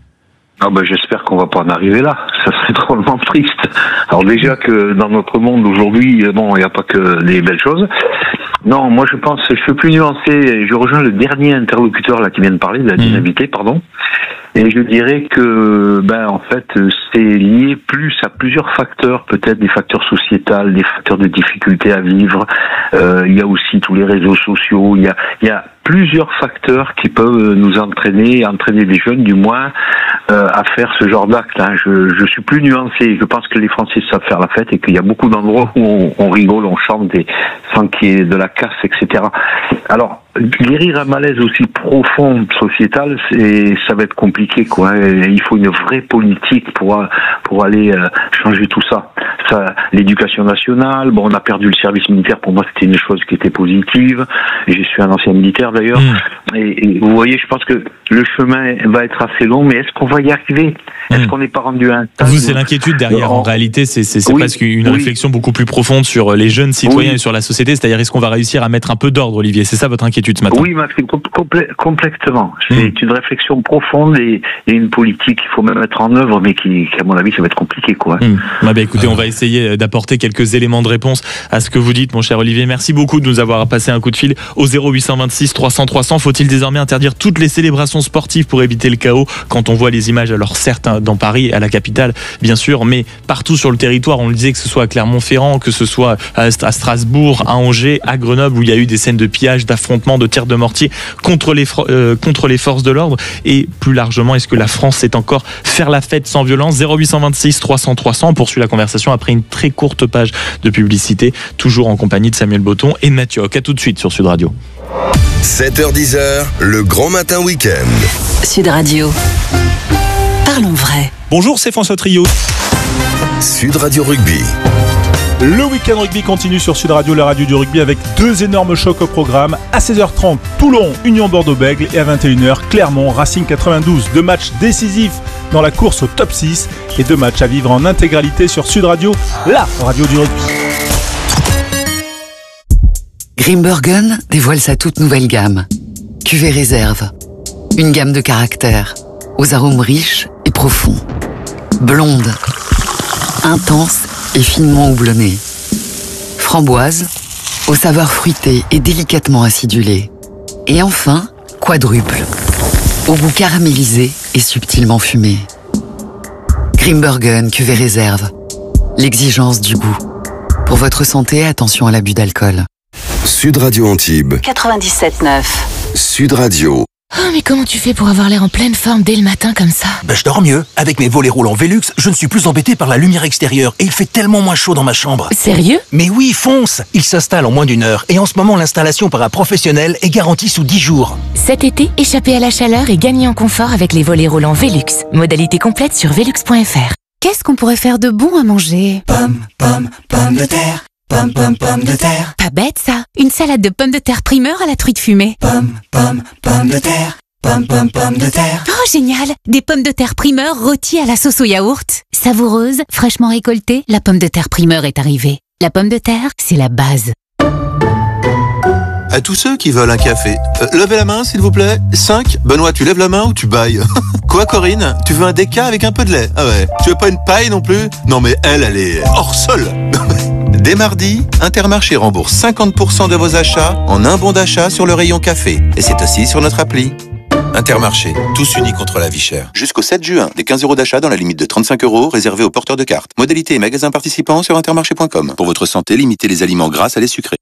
Ah ben, j'espère qu'on va pas en arriver là. Ça serait drôlement triste. Alors déjà que dans notre monde aujourd'hui, bon, il n'y a pas que des belles choses. Non, moi je pense, je suis plus nuancé. Je rejoins le dernier interlocuteur là qui vient de parler, de la dynamité, pardon. Et je dirais que, ben, en fait, c'est lié plus à plusieurs facteurs, peut-être des facteurs sociétals, des facteurs de difficulté à vivre. Euh, il y a aussi tous les réseaux sociaux. Il y a, il y a plusieurs facteurs qui peuvent nous entraîner, entraîner les jeunes, du moins, euh, à faire ce genre d'acte. Hein. Je, je suis plus nuancé. Je pense que les Français savent faire la fête et qu'il y a beaucoup d'endroits où on, on rigole, on chante et sans qu'il y ait de la casse, et cetera. Alors, guérir un malaise aussi profond sociétal, c'est, ça va être compliqué, quoi. Et il faut une vraie politique pour pour aller euh, changer tout ça. Ça, l'éducation nationale. Bon, on a perdu le service militaire. Pour moi, c'était une chose qui était positive. Je suis un ancien militaire d'ailleurs. Mmh. Et, et vous voyez, je pense que le chemin va être assez long, mais est-ce qu'on va y arriver? Est-ce mmh. qu'on n'est pas rendu à un stade? Vous, c'est l'inquiétude derrière. En, en réalité, c'est, c'est, c'est oui, presque une oui. réflexion beaucoup plus profonde sur les jeunes citoyens oui. et sur la société. C'est-à-dire, est-ce qu'on va réussir à mettre un peu d'ordre, Olivier? C'est ça votre inquiétude ce matin? Oui, Maxime, complè- complètement. C'est mmh. une réflexion profonde et, et une politique qu'il faut même mettre en œuvre, mais qui, qui à mon avis, ça va être compliqué, quoi. Mmh. Ah bah, écoutez, on va essayer d'apporter quelques éléments de réponse à ce que vous dites, mon cher Olivier. Merci beaucoup de nous avoir passé un coup de fil au zéro huit deux six trois cents trois cents. Faut-il désormais interdire toutes les célébrations sportives pour éviter le chaos? Quand on voit les images, alors certes dans Paris, à la capitale, bien sûr, mais partout sur le territoire, on le disait, que ce soit à Clermont-Ferrand, que ce soit à Strasbourg, à Angers, à Grenoble, où il y a eu des scènes de pillage, d'affrontements, de tirs de mortier contre les, euh, contre les forces de l'ordre. Et plus largement, est-ce que la France sait encore faire la fête sans violence? Zéro huit deux six trois cents trois cents. On poursuit la conversation après une très courte page de publicité, toujours en compagnie de Samuel Botton et Mathieu Hoc. À tout de suite sur Sud Radio. sept heures dix, le grand matin week-end. Sud Radio. Parlons vrai. Bonjour, c'est François Trio. Sud Radio Rugby. Le week-end rugby continue sur Sud Radio, la radio du rugby, avec deux énormes chocs au programme. À seize heures trente, Toulon, Union Bordeaux-Bègles, et à vingt et une heures, Clermont, Racing quatre-vingt-douze. Deux matchs décisifs dans la course au top six et deux matchs à vivre en intégralité sur Sud Radio, la radio du rugby. Grimbergen dévoile sa toute nouvelle gamme. Cuvée réserve. Une gamme de caractères, aux arômes riches et profonds. Blonde, intense et finement houblonnée. Framboise, aux saveurs fruitées et délicatement acidulées. Et enfin, quadruple, au goût caramélisé et subtilement fumé. Grimbergen cuvée réserve. L'exigence du goût. Pour votre santé, attention à l'abus d'alcool. Sud Radio Antibes. quatre-vingt-dix-sept neuf. Sud Radio. Oh, mais comment tu fais pour avoir l'air en pleine forme dès le matin comme ça? Ben, je dors mieux. Avec mes volets roulants Velux, je ne suis plus embêté par la lumière extérieure et il fait tellement moins chaud dans ma chambre. Sérieux? Mais oui, fonce! Il s'installe en moins d'une heure et en ce moment, l'installation par un professionnel est garantie sous dix jours. Cet été, échappez à la chaleur et gagnez en confort avec les volets roulants Velux. Modalité complète sur velux point f r. Qu'est-ce qu'on pourrait faire de bon à manger? Pomme, pomme, pomme de terre. Pomme, pomme, pomme de terre. Pas bête ça. Une salade de pommes de terre primeur à la truite fumée. Pomme, pomme, pomme de terre. Pomme, pomme, pomme de terre. Oh, génial! Des pommes de terre primeur rôties à la sauce au yaourt. Savoureuse, fraîchement récoltée, la pomme de terre primeur est arrivée. La pomme de terre, c'est la base. À tous ceux qui veulent un café, euh, levez la main s'il vous plaît. cinq. Benoît, tu lèves la main ou tu bailles? Quoi Corinne? Tu veux un déca avec un peu de lait? Ah ouais. Tu veux pas une paille non plus? Non mais elle, elle est hors sol. Dès mardi, Intermarché rembourse cinquante pour cent de vos achats en un bon d'achat sur le rayon café. Et c'est aussi sur notre appli. Intermarché, tous unis contre la vie chère. Jusqu'au sept juin, des quinze euros d'achat dans la limite de trente-cinq euros réservés aux porteurs de cartes. Modalité et magasins participants sur intermarché point com. Pour votre santé, limitez les aliments gras à les sucrés.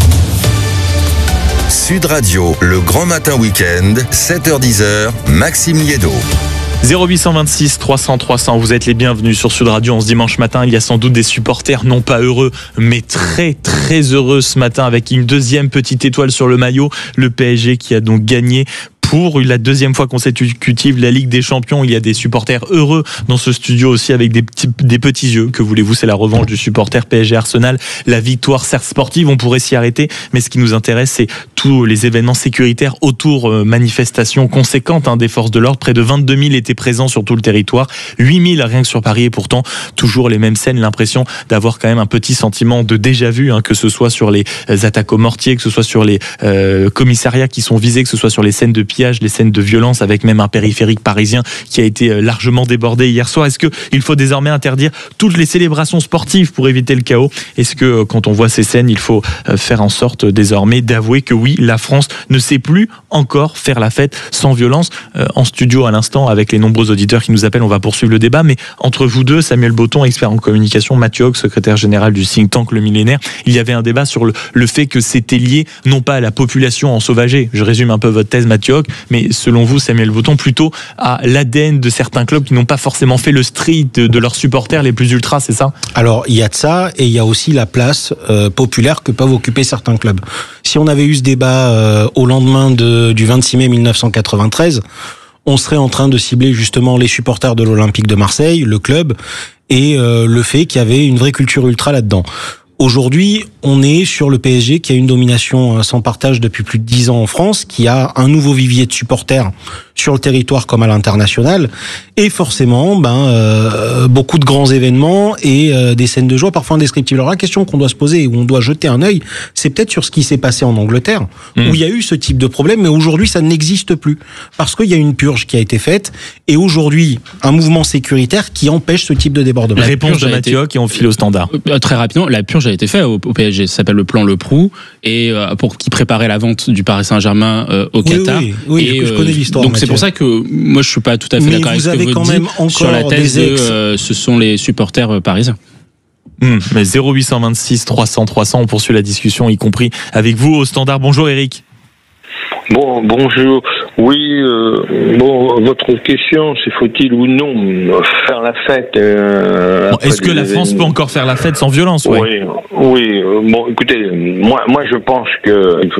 Sud Radio, le grand matin week-end, sept heures dix, Maxime Liédo. zéro huit deux six trois cents trois cents, vous êtes les bienvenus sur Sud Radio en ce dimanche matin. Il y a sans doute des supporters non pas heureux mais très très heureux ce matin avec une deuxième petite étoile sur le maillot. Le P S G qui a donc gagné pour la deuxième fois consécutive la Ligue des Champions. Il y a des supporters heureux dans ce studio aussi avec des petits, des petits yeux. Que voulez-vous, c'est la revanche du supporter P S G Arsenal. La victoire certes sportive, on pourrait s'y arrêter, mais ce qui nous intéresse c'est tous les événements sécuritaires autour, euh, manifestations conséquentes hein, des forces de l'ordre. Près de vingt-deux mille étaient présents sur tout le territoire, huit mille rien que sur Paris et pourtant toujours les mêmes scènes. L'impression d'avoir quand même un petit sentiment de déjà-vu, hein, que ce soit sur les attaques aux mortiers, que ce soit sur les euh, commissariats qui sont visés, que ce soit sur les scènes de les scènes de violence avec même un périphérique parisien qui a été largement débordé hier soir. Est-ce qu'il faut désormais interdire toutes les célébrations sportives pour éviter le chaos? Est-ce que quand on voit ces scènes, il faut faire en sorte désormais d'avouer que oui, la France ne sait plus encore faire la fête sans violence? En studio à l'instant, avec les nombreux auditeurs qui nous appellent, on va poursuivre le débat, mais entre vous deux, Samuel Botton, expert en communication, Mathieu Hoc, secrétaire général du think tank Le Millénaire, il y avait un débat sur le, le fait que c'était lié non pas à la population ensauvagée, je résume un peu votre thèse Mathieu Hoc, mais selon vous, Samuel Botton, plutôt à l'A D N de certains clubs qui n'ont pas forcément fait le street de, de leurs supporters les plus ultras, c'est ça? Alors, il y a de ça, et il y a aussi la place euh, populaire que peuvent occuper certains clubs. Si on avait eu ce débat euh, au lendemain de, du vingt-six mai mille neuf cent quatre-vingt-treize, on serait en train de cibler justement les supporters de l'Olympique de Marseille, le club, et euh, le fait qu'il y avait une vraie culture ultra là-dedans. Aujourd'hui, on est sur le P S G qui a une domination sans partage depuis plus de dix ans en France, qui a un nouveau vivier de supporters sur le territoire comme à l'international, et forcément, ben euh, beaucoup de grands événements et euh, des scènes de joie parfois indescriptibles. Alors la question qu'on doit se poser et où on doit jeter un œil, c'est peut-être sur ce qui s'est passé en Angleterre, mmh. où il y a eu ce type de problème, mais aujourd'hui ça n'existe plus parce qu'il y a une purge qui a été faite, et aujourd'hui un mouvement sécuritaire qui empêche ce type de débordement. La réponse de Mathieu Hoc et on file au standard. Euh, très rapidement, la purge a été faite au, au P S G. Ça s'appelle le plan Le Prou, et euh, pour qui préparait la vente du Paris Saint-Germain euh, au oui, Qatar. Oui, oui, et, je connais l'histoire. Donc Mathieu. C'est pour ça que moi je suis pas tout à fait mais d'accord avec ce que vous dites sur la thèse de euh, ce sont les supporters euh, parisiens. Mmh, mais zéro huit deux six trois cents trois cents, on poursuit la discussion, y compris avec vous au standard. Bonjour Eric. Bon, bonjour. Oui, euh, bon, votre question, c'est faut-il ou non faire la fête euh, bon, est-ce que la France peut encore faire la fête sans violence? Ouais. Oui, oui. Bon, écoutez, moi, moi, je pense que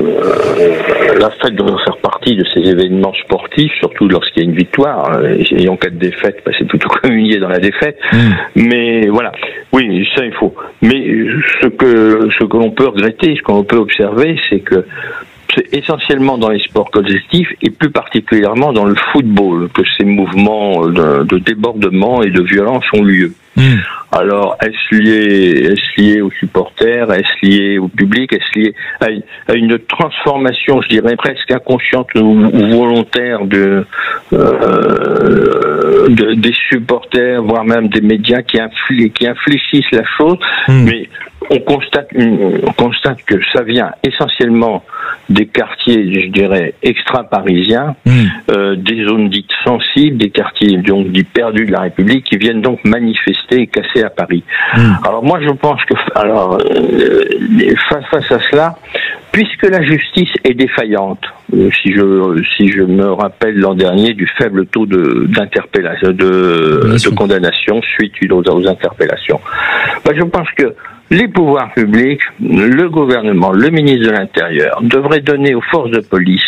euh, la fête doit faire partie de ces événements sportifs, surtout lorsqu'il y a une victoire. Et en cas de défaite, bah, c'est plutôt communier dans la défaite. Mmh. Mais voilà, oui, ça il faut. Mais ce que ce que l'on peut regretter, ce qu'on peut observer, c'est que c'est essentiellement dans les sports collectifs et plus particulièrement dans le football que ces mouvements de, de débordement et de violence ont lieu. Mmh. Alors, est-ce lié, est-ce lié aux supporters, est-ce lié au public, est-ce lié à, à une transformation, je dirais presque inconsciente ou, ou volontaire de, euh, de des supporters, voire même des médias qui, infl- qui infléchissent la chose, mmh. mais on constate, une, on constate que ça vient essentiellement des quartiers, je dirais, extra-parisiens, mmh. euh, des zones dites sensibles, des quartiers donc dits perdus de la République, qui viennent donc manifester et casser à Paris. Mmh. Alors moi, je pense que, alors, euh, face, face à cela, puisque la justice est défaillante, euh, si je si je me rappelle l'an dernier du faible taux de d'interpellation, de, de condamnation suite aux, aux interpellations, ben, je pense que les pouvoirs publics, le gouvernement, le ministre de l'Intérieur devraient donner aux forces de police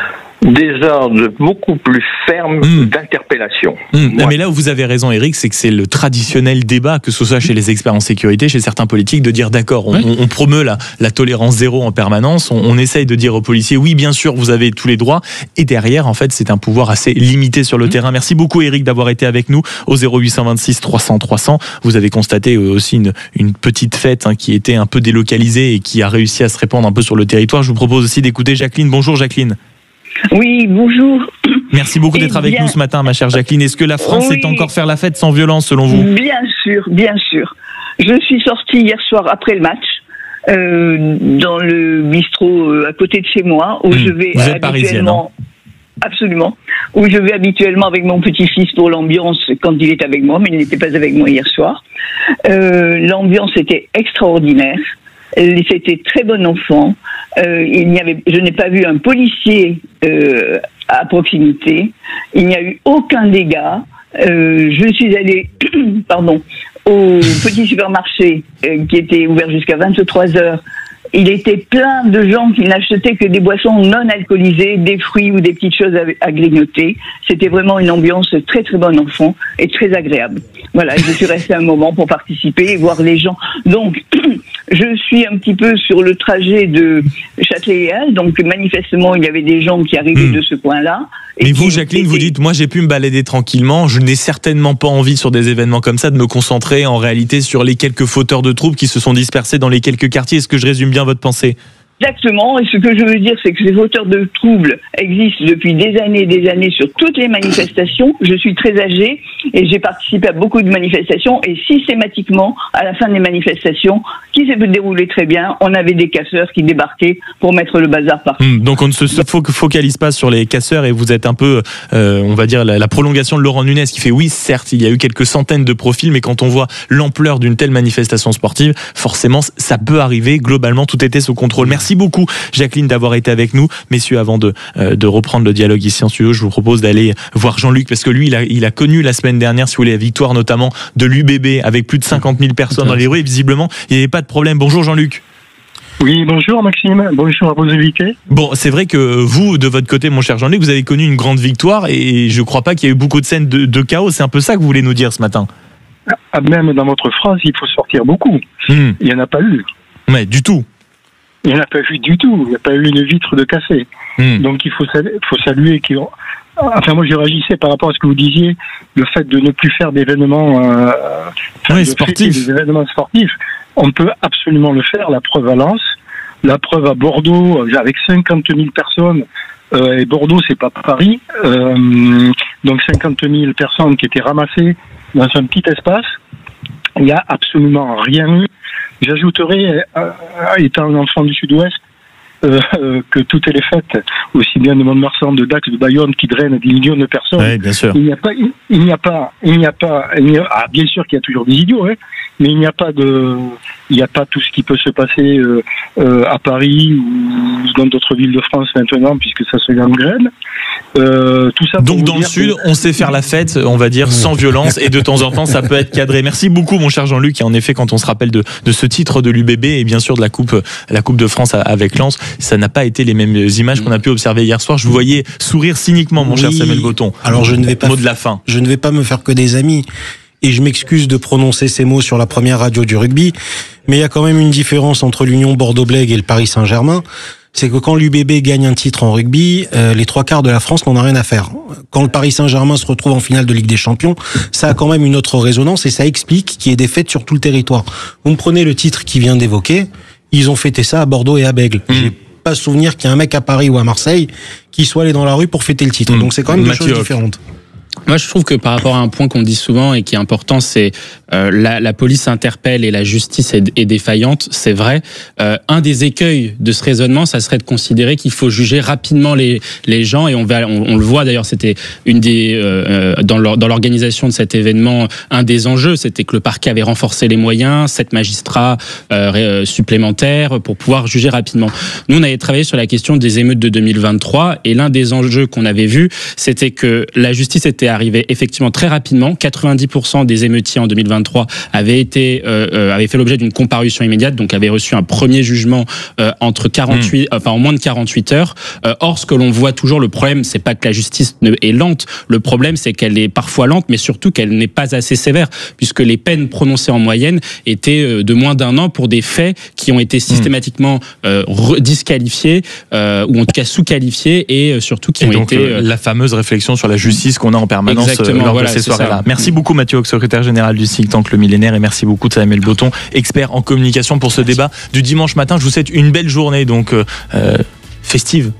des ordres beaucoup plus fermes mmh. d'interpellation. Mmh. Non, mais là où vous avez raison, Eric, c'est que c'est le traditionnel débat, que ce soit chez les experts en sécurité, chez certains politiques, de dire d'accord, on, oui. on, on promeut la, la tolérance zéro en permanence, on, on essaye de dire aux policiers, oui, bien sûr, vous avez tous les droits, et derrière, en fait, c'est un pouvoir assez limité sur le mmh. terrain. Merci beaucoup, Eric, d'avoir été avec nous au zéro huit cent vingt-six trois cents trois cents. Vous avez constaté aussi une, une petite fête hein, qui était un peu délocalisée et qui a réussi à se répandre un peu sur le territoire. Je vous propose aussi d'écouter Jacqueline. Bonjour, Jacqueline. Oui, bonjour. Merci beaucoup d'être avec nous ce matin, ma chère Jacqueline. Est-ce que la France oui. est encore faire la fête sans violence, selon vous ? Bien sûr, bien sûr. Je suis sortie hier soir après le match, euh, dans le bistrot euh, à côté de chez moi, où mmh. je vais vous êtes habituellement... Hein. Absolument. Où je vais habituellement avec mon petit-fils pour l'ambiance quand il est avec moi, mais il n'était pas avec moi hier soir. Euh, l'ambiance était extraordinaire. C'était très bon enfant. Euh, il n'y avait, je n'ai pas vu un policier euh, à proximité. Il n'y a eu aucun dégât. Euh, je suis allée, pardon, au petit supermarché euh, qui était ouvert jusqu'à vingt-trois heures. Il était plein de gens qui n'achetaient que des boissons non alcoolisées, des fruits ou des petites choses à, à grignoter. C'était vraiment une ambiance très très bon enfant et très agréable. Voilà, je suis restée un moment pour participer et voir les gens. Donc, je suis un petit peu sur le trajet de Châtelet-Léal, donc manifestement il y avait des gens qui arrivaient mmh. de ce coin-là. Mais vous, Jacqueline, étaient... vous dites, moi j'ai pu me balader tranquillement, je n'ai certainement pas envie sur des événements comme ça de me concentrer en réalité sur les quelques fauteurs de troubles qui se sont dispersés dans les quelques quartiers. Est-ce que je résume bien votre pensée ? Exactement, et ce que je veux dire, c'est que ces fauteurs de troubles existent depuis des années et des années sur toutes les manifestations. Je suis très âgée et j'ai participé à beaucoup de manifestations et systématiquement, à la fin des manifestations, qui s'est déroulé très bien, on avait des casseurs qui débarquaient pour mettre le bazar partout. Mmh, donc on ne se focalise pas sur les casseurs et vous êtes un peu, euh, on va dire, la, la prolongation de Laurent Nunez qui fait oui, certes, il y a eu quelques centaines de profils, mais quand on voit l'ampleur d'une telle manifestation sportive, forcément, ça peut arriver. Globalement, tout était sous contrôle. Merci beaucoup, Jacqueline, d'avoir été avec nous. Messieurs, avant de, euh, de reprendre le dialogue ici en studio, je vous propose d'aller voir Jean-Luc, parce que lui, il a, il a connu la semaine dernière, si vous voulez, la victoire notamment de l'U B B, avec plus de cinquante mille personnes dans les rues, et visiblement, il n'y avait pas de problème. Bonjour Jean-Luc. Oui, bonjour Maxime, bonjour à vos invités. Bon, c'est vrai que vous, de votre côté, mon cher Jean-Luc, vous avez connu une grande victoire, et je ne crois pas qu'il y ait eu beaucoup de scènes de, de chaos. C'est un peu ça que vous voulez nous dire ce matin. Ah, même dans votre phrase, il faut sortir beaucoup. Mmh. Il n'y en a pas eu. Mais du tout. Il n'y en a pas eu du tout. Il n'y a pas eu une vitre de cassée. Mmh. Donc il faut saluer, faut saluer qu'ils ont... Enfin, moi, je réagissais par rapport à ce que vous disiez, le fait de ne plus faire d'événements euh, oui, sportifs. Des événements sportifs. On peut absolument le faire. La preuve à Lens, la preuve à Bordeaux, avec cinquante mille personnes. Euh, et Bordeaux, c'est pas Paris. Euh, donc cinquante mille personnes qui étaient ramassées dans un petit espace. Il n'y a absolument rien eu. J'ajouterais, euh, étant un enfant du Sud-Ouest, Euh, euh, que toutes les fêtes, aussi bien de Mont-de-Marsan, de Dax, de Bayonne, qui drainent des millions de personnes. Oui, bien sûr. Il n'y a pas, il, il n'y a pas, il n'y a pas, il n'y a, ah, bien sûr qu'il y a toujours des idiots, hein, mais il n'y a pas de, il n'y a pas tout ce qui peut se passer euh, euh, à Paris ou dans d'autres villes de France maintenant, puisque ça se gangrène. Euh, tout ça. Donc dans le Sud, que... on sait faire la fête, on va dire, sans violence, et de temps en temps, ça peut être cadré. Merci beaucoup, mon cher Jean-Luc. Et en effet, quand on se rappelle de, de ce titre de l'U B B et bien sûr de la Coupe, la Coupe de France avec Lens, ça n'a pas été les mêmes images qu'on a pu observer hier soir. Je vous voyais sourire cyniquement, mon oui. cher Samuel Goton. Alors je ne vais pas. Mot de la fin. Je ne vais pas me faire que des amis. Et je m'excuse de prononcer ces mots sur la première radio du rugby, mais il y a quand même une différence entre l'Union Bordeaux-Bègles et le Paris Saint-Germain. C'est que quand l'U B B gagne un titre en rugby, euh, les trois quarts de la France n'en a rien à faire. Quand le Paris Saint-Germain se retrouve en finale de Ligue des Champions, ça a quand même une autre résonance et ça explique qu'il y ait des fêtes sur tout le territoire. Vous me prenez le titre qui vient d'évoquer, ils ont fêté ça à Bordeaux et à Bègles. Mmh. J'ai pas souvenir qu'il y a un mec à Paris ou à Marseille qui soit allé dans la rue pour fêter le titre. Mmh. Donc c'est quand même deux choses différentes. Moi, je trouve que par rapport à un point qu'on dit souvent et qui est important, c'est euh, la, la police interpelle et la justice est, est défaillante. C'est vrai. Euh, un des écueils de ce raisonnement, ça serait de considérer qu'il faut juger rapidement les les gens et on va, on, on le voit d'ailleurs. C'était une des euh, dans leur, dans l'organisation de cet événement, un des enjeux, c'était que le parquet avait renforcé les moyens, sept magistrats euh, supplémentaires pour pouvoir juger rapidement. Nous, on avait travaillé sur la question des émeutes de deux mille vingt-trois et l'un des enjeux qu'on avait vu, c'était que la justice était arrivée effectivement très rapidement. quatre-vingt-dix pour cent des émeutiers en deux mille vingt-trois avaient été, euh, avaient fait l'objet d'une comparution immédiate, donc avaient reçu un premier jugement euh, entre quarante-huit, mmh. enfin en moins de quarante-huit heures. Euh, or, ce que l'on voit toujours, le problème, c'est pas que la justice est lente. Le problème, c'est qu'elle est parfois lente, mais surtout qu'elle n'est pas assez sévère, puisque les peines prononcées en moyenne étaient de moins d'un an pour des faits qui ont été systématiquement euh, disqualifiés euh, ou en tout cas sous-qualifiés et surtout qui et ont donc, été euh, la fameuse réflexion sur la justice qu'on a en permanence Exactement, lors voilà, de ces soirées-là. Merci mmh. beaucoup Mathieu, secrétaire général du think tank Le Millénaire, et merci beaucoup Samuel Boton, expert en communication, pour ce merci. débat du dimanche matin. Je vous souhaite une belle journée donc euh, festive.